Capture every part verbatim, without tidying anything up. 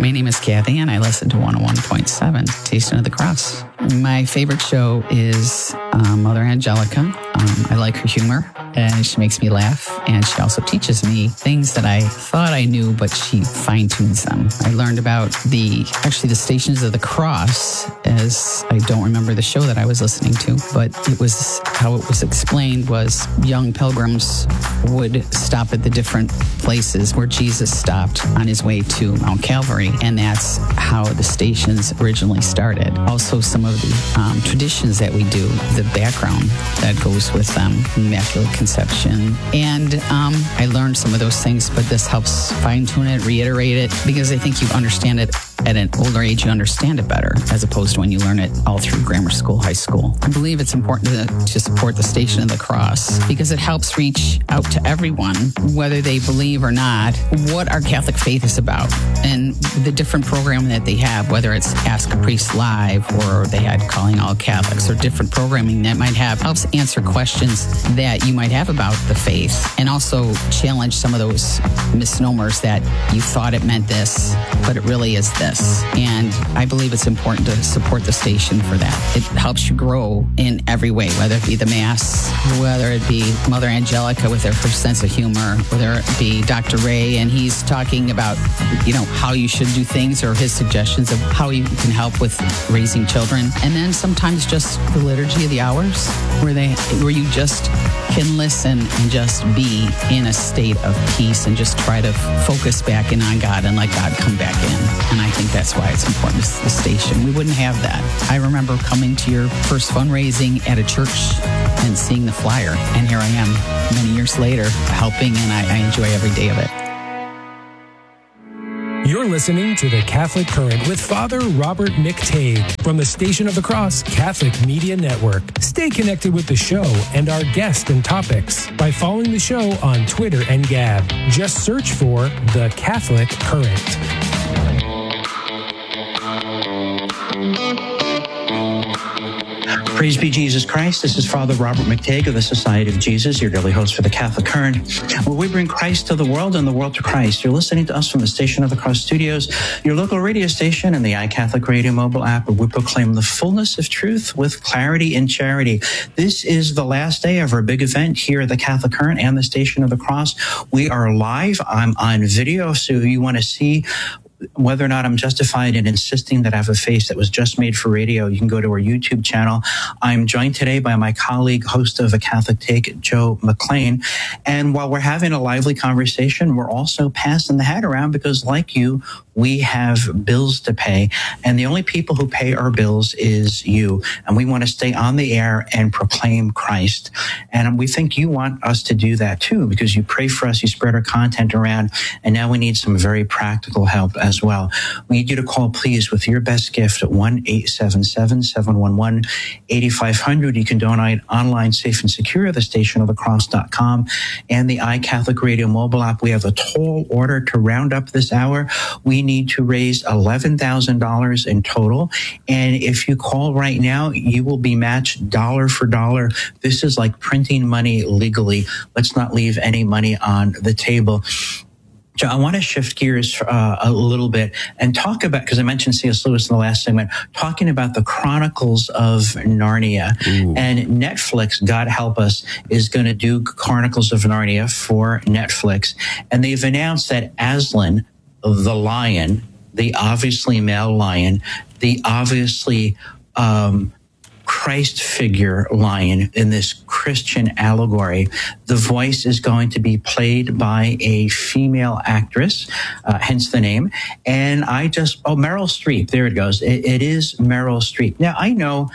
My name is Kathy, and I listen to one oh one point seven, Station of the Cross. My favorite show is uh, Mother Angelica. Um, I like her humor, and she makes me laugh, and she also teaches me things that I thought I knew, but she fine-tunes them. I learned about the, actually the Stations of the Cross, as I don't remember the show that I was listening to, but it was, how it was explained was young pilgrims would stop at the different places where Jesus stopped on his way to Mount Calvary, and that's how the stations originally started. Also, some of the um, traditions that we do, the background that goes with them, Immaculate Conception. And um, I learned some of those things, but this helps fine-tune it, reiterate it, because I think you understand it at an older age, you understand it better, as opposed to when you learn it all through grammar school, high school. I believe it's important to, to support the Station of the Cross because it helps reach out to everyone, whether they believe or not, what our Catholic faith is about and the different programming that they have, whether it's Ask a Priest Live or they had Calling All Catholics or different programming that might have, helps answer questions that you might have about the faith and also challenge some of those misnomers that you thought it meant this, but it really is this. And I believe it's important to support the station for that. It helps you grow in every way, whether it be the Mass, whether it be Mother Angelica with her, her sense of humor, whether it be Doctor Ray and he's talking about, you know, how you should do things or his suggestions of how you can help with raising children. And then sometimes just the Liturgy of the Hours where they, where you just can listen and just be in a state of peace and just try to focus back in on God and let God come back in. And I think that's why it's important to the station. We wouldn't have that. I remember coming to your first fundraising at a church and seeing the flyer. And here I am many years later helping, and I, I enjoy every day of it. You're listening to The Catholic Current with Father Robert McTague from the Station of the Cross Catholic Media Network. Stay connected with the show and our guests and topics by following the show on Twitter and Gab. Just search for The Catholic Current. Praise be Jesus Christ. This is Father Robert McTague of the Society of Jesus, your daily host for the Catholic Current, where we bring Christ to the world and the world to Christ. You're listening to us from the Station of the Cross Studios, your local radio station, and the iCatholic Radio mobile app, where we proclaim the fullness of truth with clarity and charity. This is the last day of our big event here at the Catholic Current and the Station of the Cross. We are live. I'm on video, so if you want to see whether or not I'm justified in insisting that I have a face that was just made for radio, you can go to our YouTube channel. I'm joined today by my colleague, host of A Catholic Take, Joe McLean. And while we're having a lively conversation, we're also passing the hat around because, like you, we have bills to pay. And the only people who pay our bills is you. And we want to stay on the air and proclaim Christ. And we think you want us to do that too, because you pray for us, you spread our content around, and now we need some very practical help as well. We need you to call, please, with your best gift at one eight seven seven, seven one one, eight five zero zero. You can donate online, safe and secure, the station of the cross dot com and the iCatholic Radio mobile app. We have a tall order to round up this hour. We need to raise eleven thousand dollars in total. And if you call right now, you will be matched dollar for dollar. This is like printing money legally. Let's not leave any money on the table. Joe, I want to shift gears uh, a little bit and talk about, because I mentioned C S Lewis in the last segment, talking about the Chronicles of Narnia. Ooh. And Netflix, God help us, is going to do Chronicles of Narnia for Netflix. And they've announced that Aslan, the lion, the obviously male lion, the obviously um, Christ figure lion in this Christian allegory, the voice is going to be played by a female actress, uh, hence the name. And I just, oh, Meryl Streep, there it goes. It, it is Meryl Streep. Now, I know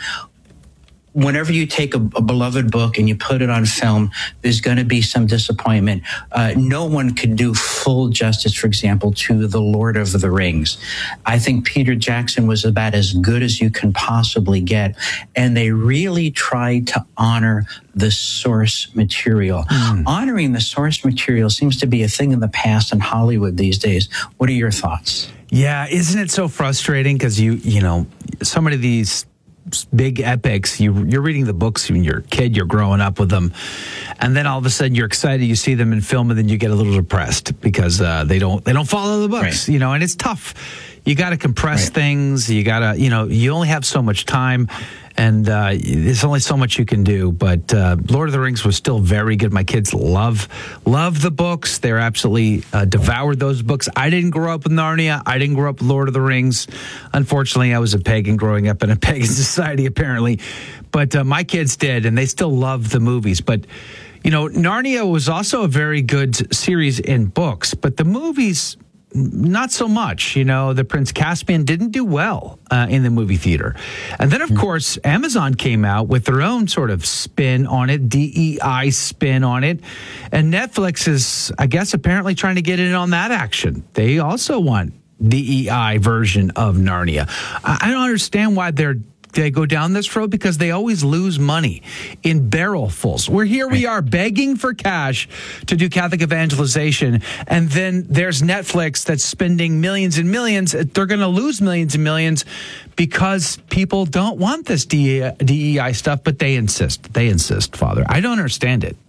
whenever you take a, a beloved book and you put it on film, there's going to be some disappointment. Uh, no one could do full justice, for example, to The Lord of the Rings. I think Peter Jackson was about as good as you can possibly get. And they really tried to honor the source material. Mm. Honoring the source material seems to be a thing in the past in Hollywood these days. What are your thoughts? Yeah, isn't it so frustrating? Because you, you know, so many of these big epics, you, you're reading the books when you're a kid, you're growing up with them, and then all of a sudden you're excited, you see them in film, and then you get a little depressed because uh, they don't they don't follow the books, right. You know, and it's tough. you got to compress Right. things. You got to, you know, you only have so much time. And uh, there's only so much you can do. But uh, Lord of the Rings was still very good. My kids love love the books. They're absolutely uh, devoured those books. I didn't grow up with Narnia. I didn't grow up with Lord of the Rings. Unfortunately, I was a pagan growing up in a pagan society, apparently. But uh, my kids did, and they still love the movies. But, you know, Narnia was also a very good series in books. But the movies... not so much. You know, the Prince Caspian didn't do well uh, in the movie theater. And then, of course, Amazon came out with their own sort of spin on it, D E I spin on it. And Netflix is, I guess, apparently trying to get in on that action. They also want D E I version of Narnia. I, I don't understand why they're they go down this road, because they always lose money in barrelfuls. We're here, we are begging for cash to do Catholic evangelization, and then there's Netflix that's spending millions and millions. They're going to lose millions and millions because people don't want this D E I stuff, but they insist. They insist, Father. I don't understand it.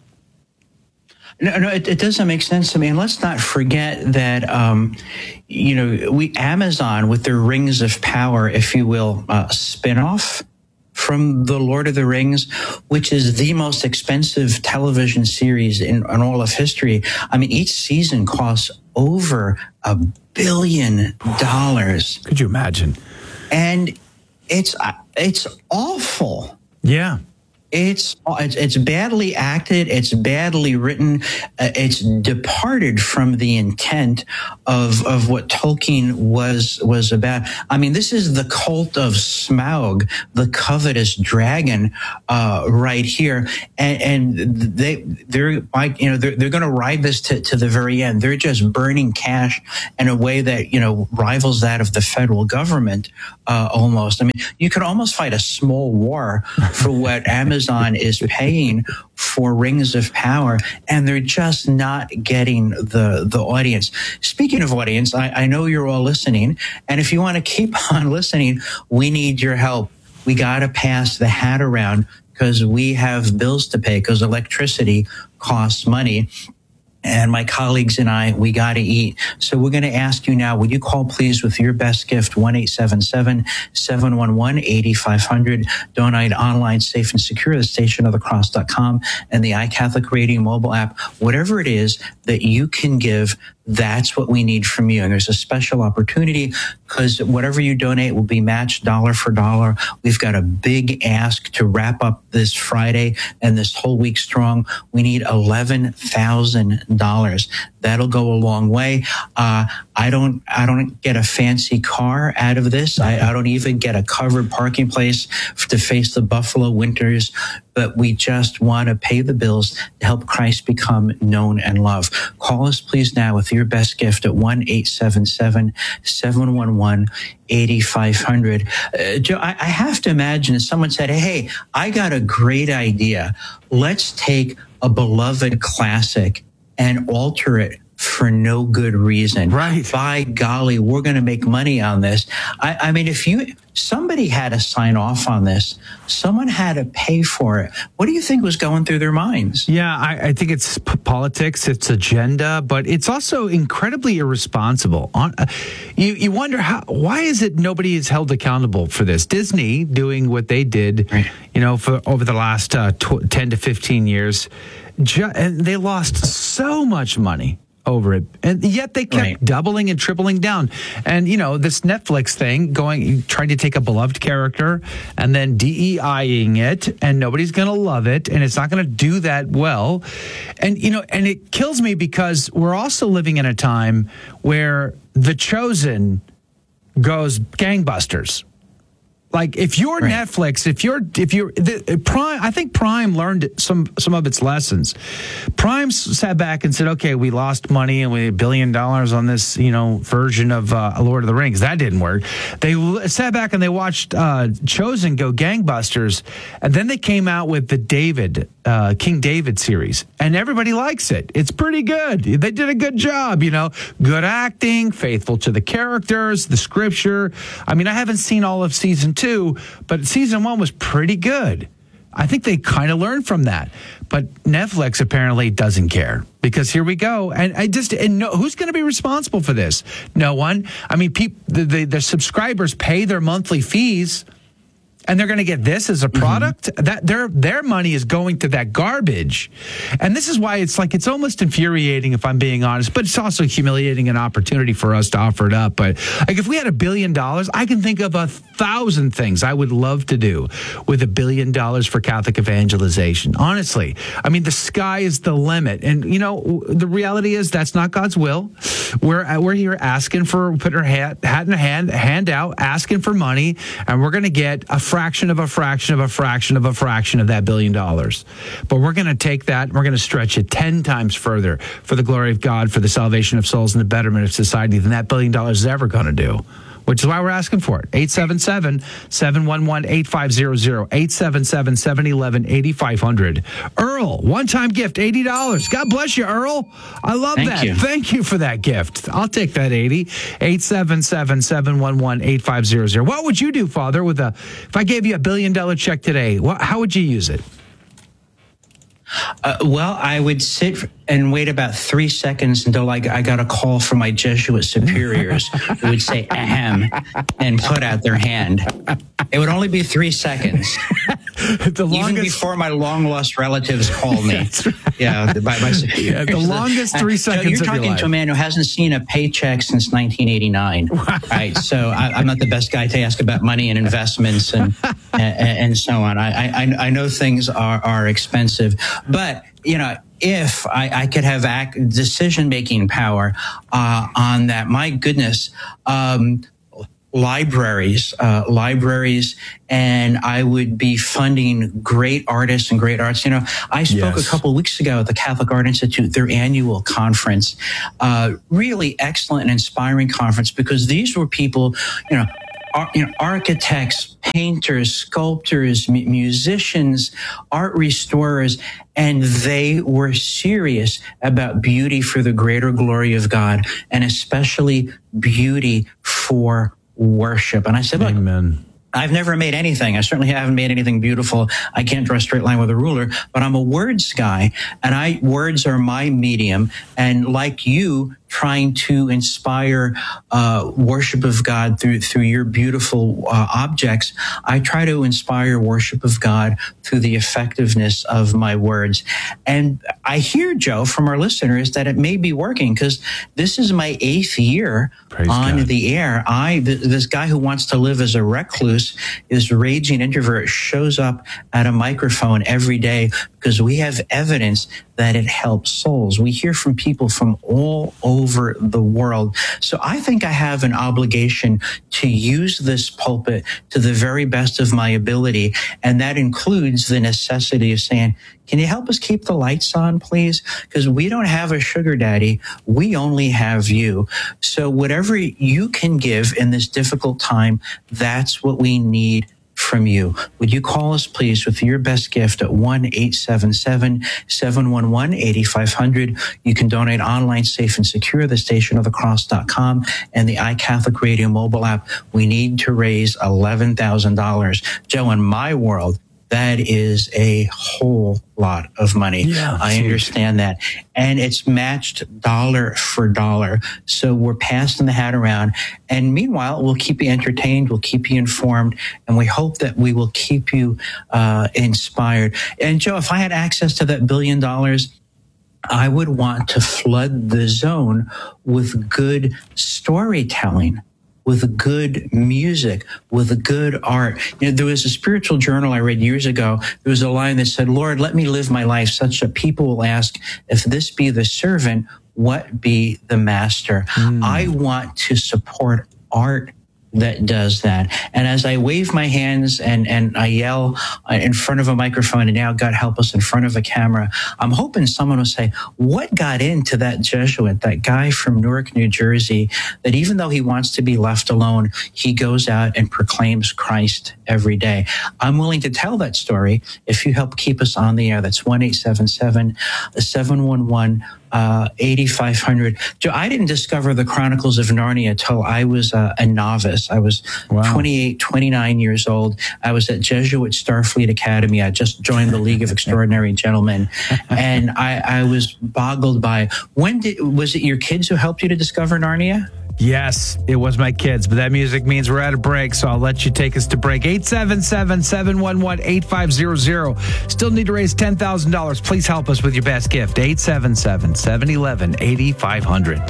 No, no, it, it doesn't make sense to me. And let's not forget that, um, you know, we Amazon with their Rings of Power, if you will, uh, spinoff from the Lord of the Rings, which is the most expensive television series in, in all of history. I mean, each season costs over a billion dollars. Could you imagine? And it's it's awful. Yeah. It's, it's it's badly acted. It's badly written. Uh, it's departed from the intent of of what Tolkien was was about. I mean, this is the cult of Smaug, the covetous dragon, uh, right here, and, and they they're like you know they're they're going to ride this to, to the very end. They're just burning cash in a way that you know rivals that of the federal government uh, almost. I mean, you could almost fight a small war for what Amazon Amazon is paying for Rings of Power, and they're just not getting the the audience. Speaking of audience, I, I know you're all listening, and if you want to keep on listening, we need your help. We got to pass the hat around because we have bills to pay, because electricity costs money. And my colleagues and I, we got to eat. So we're going to ask you now, would you call, please, with your best gift, one eight seven seven, seven one one, eight five zero zero. Donate online, safe and secure, the station of the cross dot com and the iCatholic Radio mobile app. Whatever it is that you can give, that's what we need from you. And there's a special opportunity because whatever you donate will be matched dollar for dollar. We've got a big ask to wrap up this Friday and this whole week strong. We need eleven thousand dollars. That'll go a long way. Uh, I don't, I don't get a fancy car out of this. I, I don't even get a covered parking place to face the Buffalo winters, but we just want to pay the bills to help Christ become known and loved. Call us, please, now with your best gift at one eight seven seven, seven one one, eight five zero zero. Uh, Joe, I, I have to imagine if someone said, hey, I got a great idea. Let's take a beloved classic and alter it for no good reason. Right. By golly, we're going to make money on this. I, I mean, if you, somebody had to sign off on this, someone had to pay for it. What do you think was going through their minds? Yeah, I, I think it's p- politics, it's agenda, but it's also incredibly irresponsible. On, uh, you, you wonder how, why is it nobody is held accountable for this? Disney doing what they did, right. you know, for over the last uh, tw- ten to fifteen years, ju- and they lost so much money over it, and yet they kept right. doubling and tripling down. And you know, this Netflix thing, going trying to take a beloved character and then DEIing it, and nobody's going to love it, and it's not going to do that well. And you know, and it kills me because we're also living in a time where The Chosen goes gangbusters. Like if you're right. Netflix, if you're if you're the, Prime, I think Prime learned some some of its lessons. Prime sat back and said, "Okay, we lost money and we had a billion dollars on this, you know, version of uh, Lord of the Rings. That didn't work." They sat back and they watched uh, Chosen go gangbusters, and then they came out with the David uh, King David series, and everybody likes it. It's pretty good. They did a good job, you know, good acting, faithful to the characters, the scripture. I mean, I haven't seen all of season two. Two, but season one was pretty good. I think they kind of learned from that. But Netflix apparently doesn't care, because here we go. And I just, and no, who's going to be responsible for this? No one. I mean, people, the, the, the subscribers pay their monthly fees, and they're going to get this as a product. Mm-hmm. That their their money is going to that garbage. And this is why it's like, it's almost infuriating, if I'm being honest, but it's also humiliating, an opportunity for us to offer it up. But like, if we had a billion dollars, I can think of a thousand things I would love to do with a billion dollars for Catholic evangelization. Honestly, I mean, the sky is the limit. And, you know, the reality is that's not God's will. We're we're here asking for, putting our hat, hat in a hand, hand out, asking for money, and we're going to get a fraction of a fraction of a fraction of a fraction of that billion dollars. But we're going to take that and we're going to stretch it ten times further for the glory of God, for the salvation of souls and the betterment of society than that billion dollars is ever going to do. Which is why we're asking for it. eight seven seven, seven one one, eight five zero zero, eight seven seven, seven one one, eight five zero zero. Earl, one-time gift, eighty dollars. God bless you, Earl. I love Thank that. You. Thank you for that gift. I'll take that eighty. eight seven seven, seven one one, eight five zero zero. What would you do, Father, with a, if I gave you a billion-dollar check today, what, how would you use it? Uh, well, I would sit and wait about three seconds until I, I got a call from my Jesuit superiors who would say, ahem, and put out their hand. It would only be three seconds. the longest, Even before my long-lost relatives called me. That's right. Yeah, by my superiors. Yeah, the longest three seconds so you're of your talking life. to a man who hasn't seen a paycheck since nineteen eighty-nine. Right? So I, I'm not the best guy to ask about money and investments and and, and so on. I, I I know things are, are expensive, but you know, if I, I could have act, decision-making power uh, on that, my goodness, um, libraries, uh, libraries, and I would be funding great artists and great arts. You know, I spoke yes. a couple of weeks ago at the Catholic Art Institute, their annual conference, uh, really excellent and inspiring conference, because these were people, you know, Ar- you know, architects, painters, sculptors, m- musicians, art restorers, and they were serious about beauty for the greater glory of God, and especially beauty for worship. And I said, look, Amen. I've never made anything. I certainly haven't made anything beautiful. I can't draw a straight line with a ruler, but I'm a words guy, and I words are my medium. And like you, trying to inspire uh, worship of God through through your beautiful uh, objects, I try to inspire worship of God through the effectiveness of my words. And I hear, Joe, from our listeners that it may be working, because this is my eighth year Praise on God. the air. I th- this guy who wants to live as a recluse, is raging introvert, shows up at a microphone every day because we have evidence that it helps souls. We hear from people from all over the world. So I think I have an obligation to use this pulpit to the very best of my ability. And that includes the necessity of saying, can you help us keep the lights on, please? Because we don't have a sugar daddy. We only have you. So whatever you can give in this difficult time, that's what we need from you. Would you call us, please, with your best gift at one eight seven seven, seven one one, eight five zero zero. You can donate online, safe and secure, the station of the cross dot com and the iCatholic Radio mobile app. We need to raise eleven thousand dollars. Joe, in my world, that is a whole lot of money. Yeah, I understand that. And it's matched dollar for dollar. So we're passing the hat around. And meanwhile, we'll keep you entertained. We'll keep you informed. And we hope that we will keep you uh, inspired. And Joe, if I had access to that billion dollars, I would want to flood the zone with good storytelling, with good music, with good art. You know, there was a spiritual journal I read years ago. There was a line that said, Lord, let me live my life such that people will ask, if this be the servant, what be the master? Mm. I want to support art that does that. And as I wave my hands and, and I yell in front of a microphone, and now God help us in front of a camera, I'm hoping someone will say, what got into that Jesuit, that guy from Newark, New Jersey, that even though he wants to be left alone, he goes out and proclaims Christ every day? I'm willing to tell that story if you help keep us on the air. That's one eight seven seven, seven one one, uh, eighty-five hundred. Joe, I didn't discover the Chronicles of Narnia till I was uh, a novice. I was wow. twenty-eight, twenty-nine years old. I was at Jesuit Starfleet Academy. I just joined the League of Extraordinary Gentlemen. And I, I was boggled by, when did, was it your kids who helped you to discover Narnia? Yes, it was my kids, but that music means we're at a break, so I'll let you take us to break. eight seven seven, seven one one, eight five zero zero. Still need to raise ten thousand dollars. Please help us with your best gift. eight seven seven, seven one one, eight five zero zero.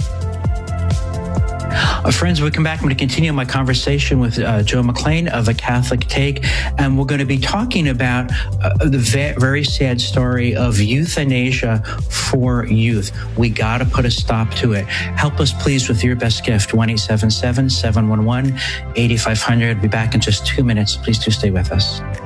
Uh, friends, we come back. I'm going to continue my conversation with uh, Joe McClain of A Catholic Take, and we're going to be talking about uh, the ve- very sad story of euthanasia for youth. We got to put a stop to it. Help us, please, with your best gift. one eight seven seven, seven one one, eight five zero zero. I'll be back in just two minutes. Please do stay with us.